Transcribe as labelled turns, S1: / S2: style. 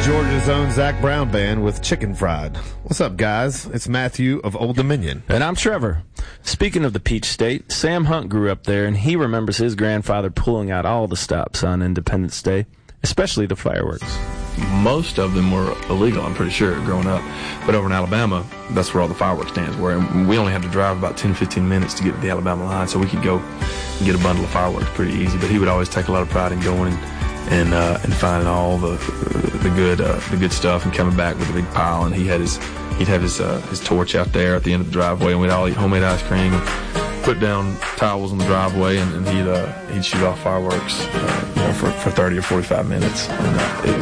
S1: Georgia's own Zach Brown Band with Chicken Fried. What's up, guys? It's Matthew of Old Dominion.
S2: And I'm Trevor. Speaking of the Peach State, Sam Hunt grew up there, and he remembers his grandfather pulling out all the stops on Independence Day, especially the fireworks.
S3: Most of them were illegal, I'm pretty sure, growing up. But over in Alabama, that's where all the fireworks stands were. And we only had to drive about 10, 15 minutes to get to the Alabama line, so we could go and get a bundle of fireworks pretty easy. But he would always take a lot of pride in going and finding all the good stuff and coming back with a big pile. And he'd have his torch out there at the end of the driveway, and we'd all eat homemade ice cream and put down towels in the driveway, and he'd shoot off fireworks for 30 or 45 minutes. And